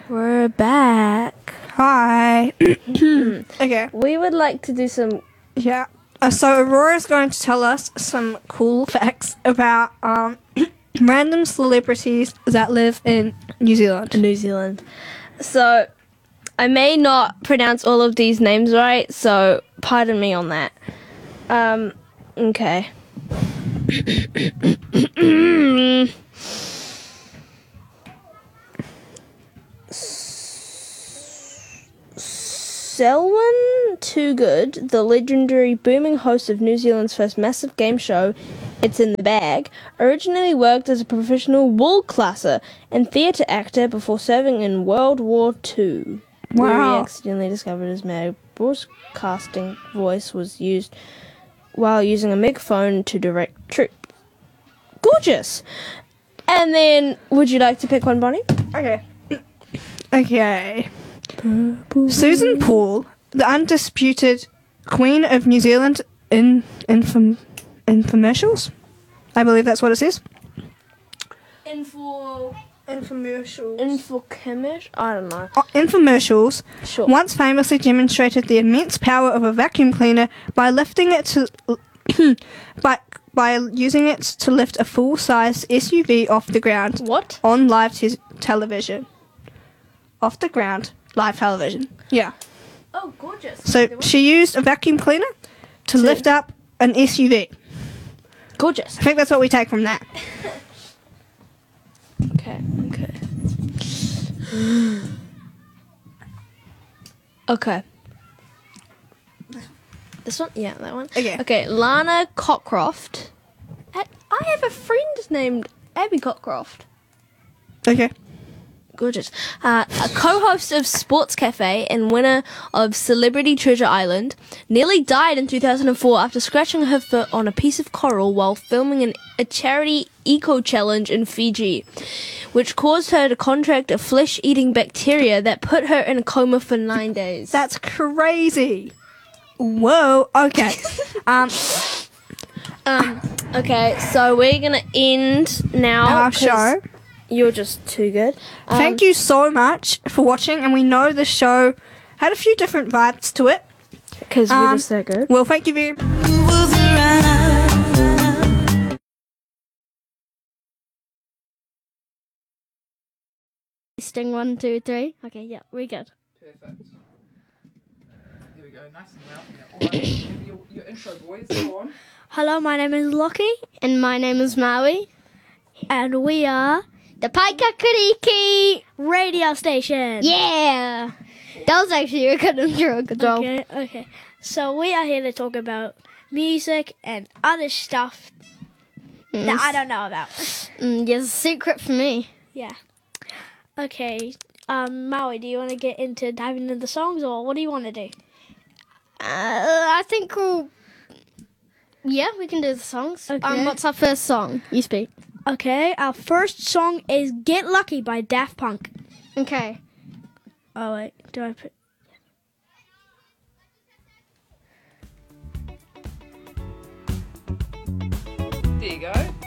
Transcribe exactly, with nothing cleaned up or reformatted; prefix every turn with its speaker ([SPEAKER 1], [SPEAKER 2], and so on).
[SPEAKER 1] We're back.
[SPEAKER 2] Hi. Okay.
[SPEAKER 1] We would like to do some.
[SPEAKER 2] Yeah. Uh, so Aurora's going to tell us some cool facts about um random celebrities that live in New Zealand.
[SPEAKER 1] New Zealand. So, I may not pronounce all of these names right, so pardon me on that. Um, okay. Selwyn Toogood, the legendary booming host of New Zealand's first massive game show, It's in the Bag, originally worked as a professional wool classer and theatre actor before serving in World War Two. Where he
[SPEAKER 2] Wow.
[SPEAKER 1] accidentally discovered his male broadcasting voice was used while using a megaphone to direct troops. Gorgeous! And then, would you like to pick one, Bonnie?
[SPEAKER 2] Okay. Okay. Susan Paul, the undisputed Queen of New Zealand in infom, infomercials. I believe that's what it says.
[SPEAKER 1] Info...
[SPEAKER 2] Infomercials.
[SPEAKER 1] Infochemish? I don't know.
[SPEAKER 2] Uh, infomercials
[SPEAKER 1] Sure.
[SPEAKER 2] once famously demonstrated the immense power of a vacuum cleaner by lifting it to by by using it to lift a full-size S U V off the ground
[SPEAKER 1] What?
[SPEAKER 2] on live te- television. Off the ground, live television. Yeah.
[SPEAKER 1] Oh, gorgeous.
[SPEAKER 2] So she used a vacuum cleaner to
[SPEAKER 1] To-
[SPEAKER 2] lift up an S U V.
[SPEAKER 1] Gorgeous.
[SPEAKER 2] I think that's what we take from that.
[SPEAKER 1] Okay, okay. Okay. This one? Yeah, that one.
[SPEAKER 2] Okay.
[SPEAKER 1] Okay, Lana Cockcroft. I I have a friend named Abby Cockcroft.
[SPEAKER 2] Okay.
[SPEAKER 1] Gorgeous. Uh, a co-host of Sports Cafe and winner of Celebrity Treasure Island, nearly died in two thousand four after scratching her foot on a piece of coral while filming an, a charity eco challenge in Fiji, which caused her to contract a flesh-eating bacteria that put her in a coma for nine days.
[SPEAKER 2] That's crazy. Whoa. Okay. um.
[SPEAKER 1] Um. Okay, so we're gonna end now.
[SPEAKER 2] Our
[SPEAKER 1] 'cause
[SPEAKER 2] show.
[SPEAKER 1] You're just too good. Um,
[SPEAKER 2] Thank you so much for watching, and we know the show had a few different vibes to it.
[SPEAKER 1] because we're
[SPEAKER 2] um,
[SPEAKER 1] just so good.
[SPEAKER 2] Well, thank you very
[SPEAKER 3] Sting one, two, three. Okay, yeah, we're good.
[SPEAKER 4] Perfect. Here we go, nice and loud. Yeah, all right. Your, your intro, boys. Go on.
[SPEAKER 3] Hello, my name is Lockie. And my name is Maui. And we are the Paikakariki radio station. Yeah! That was actually a good intro. Good job. Okay, okay. So we are here to talk about music and other stuff that I don't know about.
[SPEAKER 5] Mm, yes, a secret for me.
[SPEAKER 3] Yeah. Okay. Um, Maui, do you want to get into diving into the songs, or what do you want to do?
[SPEAKER 5] Uh, I think we'll... Yeah, we can do the songs.
[SPEAKER 3] Okay.
[SPEAKER 5] Um, what's our first song? You speak.
[SPEAKER 3] Okay, our first song is Get Lucky by Daft Punk.
[SPEAKER 5] Okay.
[SPEAKER 3] Oh, wait. Do I put...
[SPEAKER 4] There you go.